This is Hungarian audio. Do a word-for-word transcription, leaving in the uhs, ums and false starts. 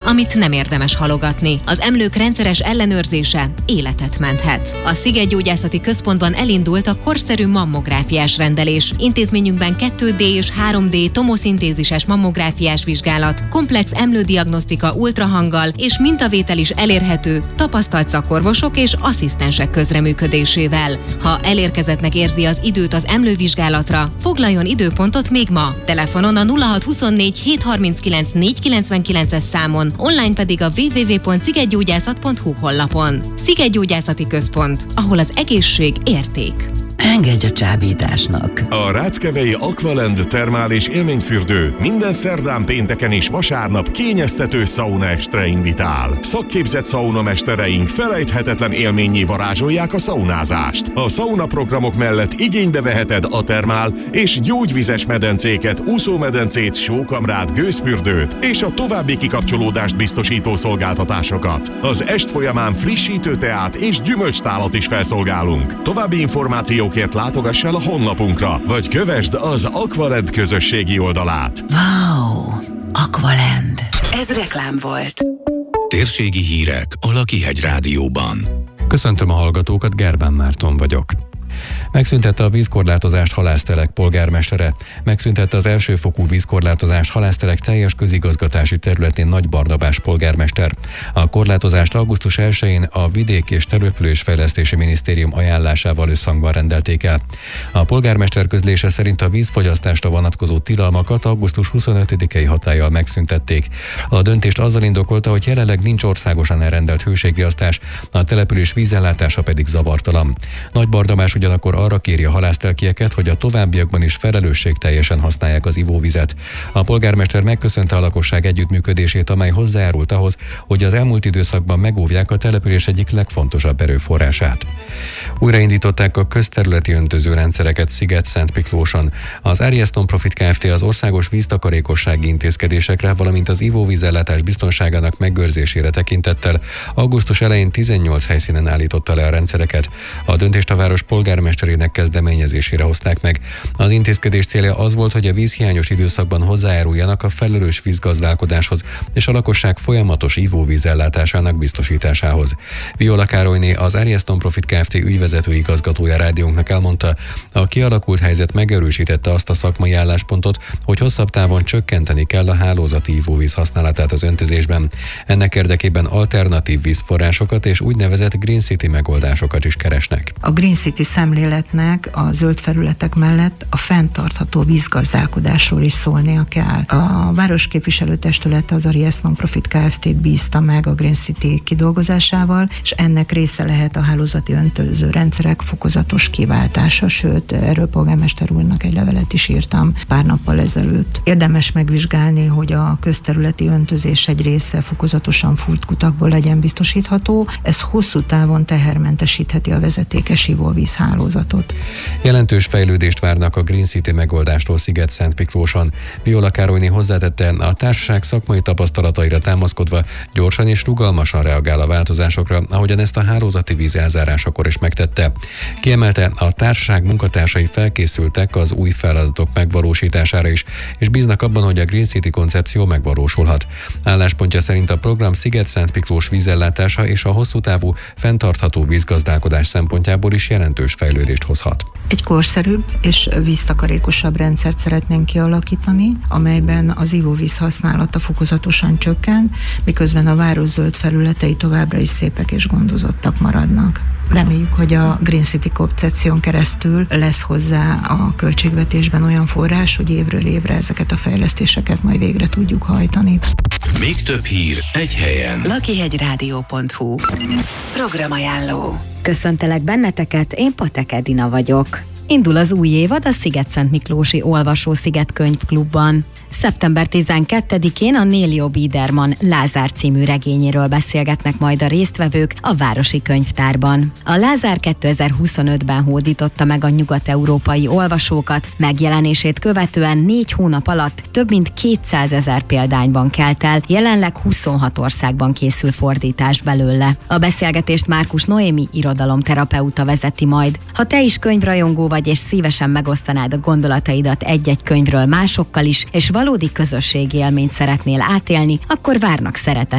amit nem érdemes halogatni. Az emlők rendszeres ellenőrzése életet menthet. A Szigetgyógyászati Központban elindult a korszerű mammográfiás rendelés. Intézményünkben kettő dé és három dé tomoszintézises mammográfiás vizsgálat, komplex emlődiagnosztika ultrahanggal és mintavétel is elérhető tapasztalt szakorvosok és asszisztensek közreműködésével. Ha elérkezettnek érzi az időt az emlővizsgálatra, foglaljon időpontot még ma. Telefonon a nulla hat huszonnégy hét harminckilenc négy kilencvenkilences számon, online pedig a double-u double-u double-u pont szigetgyógyászat pont hu honlapon. Szigetgyógyászati Központ, ahol az egészség érték. Engedj a csábításnak! A Ráckevei Aqualand termális élményfürdő minden szerdán, pénteken és vasárnap kényeztető szaunaestre invitál. Szakképzett szaunamestereink felejthetetlen élménnyé varázsolják a szaunázást. A szaunaprogramok mellett igénybe veheted a termál és gyógyvizes medencéket, úszómedencét, sókamrát, gőzfürdőt és a további kikapcsolódást biztosító szolgáltatásokat. Az est folyamán frissítő teát és gyümölcstálat is felszolgálunk. További információk látogass el a honlapunkra, vagy kövesd az Aqualand közösségi oldalát. Wow! Aqualand! Ez reklám volt. Térségi hírek a Lakihegy Rádióban. Köszöntöm a hallgatókat, Gerbán Márton vagyok. Megszüntette a vízkorlátozást Halásztelek polgármestere. Megszüntette az elsőfokú vízkorlátozást Halásztelek teljes közigazgatási területén Nagy Barnabás polgármester. A korlátozást augusztus elsején a Vidék- és Településfejlesztési Minisztérium ajánlásával összhangban rendelték el. A polgármester közlése szerint a vízfogyasztásra vonatkozó tilalmakat augusztus huszonötödikei hatállyal megszüntették. A döntést azzal indokolta, hogy jelenleg nincs országosan elrendelt hőségriasztás, a település vízellátása pedig zavartalan. Nagy Barnabás ugyanakkor arra kéri a halásztelkieket, hogy a továbbiakban is felelősségteljesen használják az ivóvizet. A polgármester megköszönte a lakosság együttműködését, amely hozzájárult ahhoz, hogy az elmúlt időszakban megóvják a település egyik legfontosabb erőforrását. Újraindították a közterületi öntözőrendszereket Sziget-Szentmiklóson. Az Arias Non-Profit Kft. Az országos víztakarékossági intézkedésekre, valamint az ivóvízellátás biztonságának megőrzésére tekintettel augusztus elején tizennyolc helyszínen állította le a rendszereket. A döntést a város polgármesterének kezdeményezésére hozták meg. Az intézkedés célja az volt, hogy a vízhiányos időszakban hozzájáruljanak a felelős vízgazdálkodáshoz és a lakosság folyamatos ivóvízellátásának biztosításához. Viola Károlyné, az Arias Non-Profit Kft. Ügyvezető igazgatója rádiónknak elmondta, a kialakult helyzet megerősítette azt a szakmai álláspontot, hogy hosszabb távon csökkenteni kell a hálózati ivóvíz használatát az öntözésben. Ennek érdekében alternatív vízforrásokat és úgynevezett Green City megoldásokat is keresnek. A Green City szemléletnek a zöld felületek mellett a fenntartható vízgazdálkodásról is szólnia kell. A város képviselőtestülete az Arias Non-Profit Kft-t bízta meg a Green City kidolgozásával, és ennek része lehet a hálózati öntöző rendszerek fokozatos kiváltása, sőt, erről polgármester úrnak egy levelet is írtam pár nappal ezelőtt. Érdemes megvizsgálni, hogy a közterületi öntözés egy része fokozatosan fúrt kutakból legyen biztosítható, ez hosszú távon tehermentesítheti a vezetékes ivóvízhálózatot. Jelentős fejlődést várnak a Green City megoldástól Sziget-Szentmiklóson. Viola Károlyné hozzátette, a társaság szakmai tapasztalataira támaszkodva gyorsan és rugalmasan reagál a változásokra, ahogyan ezt a hálózati víz elzárásakor is megtette. Kiemelte, a társaság munkatársai felkészültek az új feladatok megvalósítására is, és bíznak abban, hogy a Green City koncepció megvalósulhat. Álláspontja szerint a program Sziget-Szentmiklós vízellátása és a hosszú távú fenntartható vízgazdálkodás szempontjából is jelentős fejlődést hozhat. Egy korszerűbb és víztakarékosabb rendszert szeretnénk kialakítani, amelyben az ivóvíz használata fokozatosan csökken, miközben a város zöld felületei továbbra is szépek és gondozottak maradnak. Reméljük, hogy a Green City koncepción keresztül lesz hozzá a költségvetésben olyan forrás, hogy évről évre ezeket a fejlesztéseket majd végre tudjuk hajtani. Még több hír egy helyen. lakihegyrádió pont hu. Programajánló. Köszöntelek benneteket, én Patek Edina vagyok. Indul az új évad a Sziget-Szentmiklósi Olvasó-sziget könyvklubban. szeptember tizenkettedikén a Nélio Biederman Lázár című regényéről beszélgetnek majd a résztvevők a Városi Könyvtárban. A Lázár kétezer-huszonötben hódította meg a nyugat-európai olvasókat, megjelenését követően négy hónap alatt több mint kétszázezer példányban kelt el, jelenleg huszonhat országban készül fordítás belőle. A beszélgetést Márkus Noémi irodalomterapeuta vezeti majd. Ha te is könyvrajongó vagy és szívesen megosztanád a gondolataidat egy-egy könyvről másokkal is, és valódi közösségi élményt szeretnél átélni, akkor várnak szeretettel